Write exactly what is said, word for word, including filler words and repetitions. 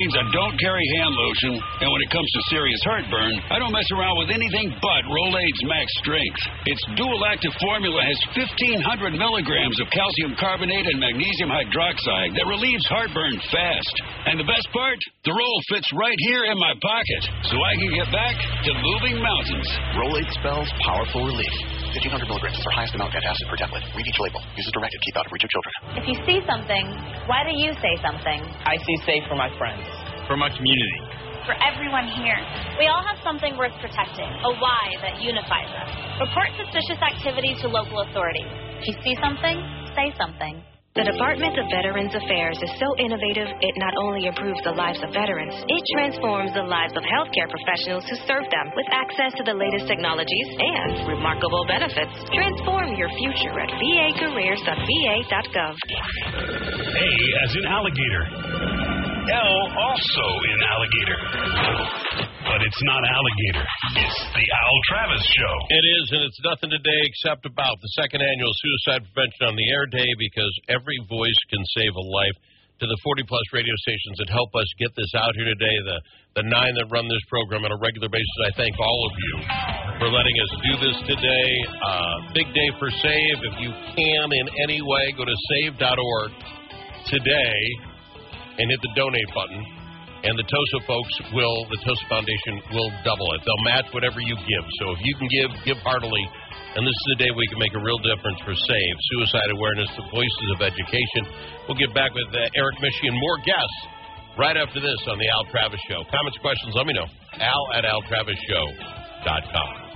means I don't carry hand lotion, and when it comes to serious heartburn, I don't mess around with anything but Rolaids Max Strength. Its dual-active formula has fifteen hundred milligrams of calcium carbonate and magnesium hydroxide that relieves heartburn fast. And the best part? The roll fits right here in my pocket, so I can get back to moving mountains. Rolaids spells powerful relief. fifteen hundred milligrams is our highest amount of antacid per tablet. Read each label. Use as directed. Keep out of reach of children. If you see something, why do you say something? I see safe for my friends. For my community. For everyone here. We all have something worth protecting, a why that unifies us. Report suspicious activity to local authorities. If you see something, say something. The Department of Veterans Affairs is so innovative, it not only improves the lives of veterans, it transforms the lives of healthcare professionals who serve them with access to the latest technologies and remarkable benefits. Transform your future at v a careers dot v a dot gov. A as in alligator. L also in alligator. But it's not alligator. It's the Al Travis Show. It is, and it's nothing today except about the second annual Suicide Prevention on the Air Day, because every voice can save a life. To the forty-plus radio stations that help us get this out here today, the, the nine that run this program on a regular basis, I thank all of you for letting us do this today. Uh, big day for SAVE. If you can in any way, go to save dot org today and hit the donate button. And the TOSA folks will, the TOSA Foundation will double it. They'll match whatever you give. So if you can give, give heartily. And this is the day we can make a real difference for SAVE, Suicide Awareness, the Voices of Education. We'll get back with uh, Eric Michie and more guests right after this on the Al Travis Show. Comments, questions, let me know. Al at al travis show dot com.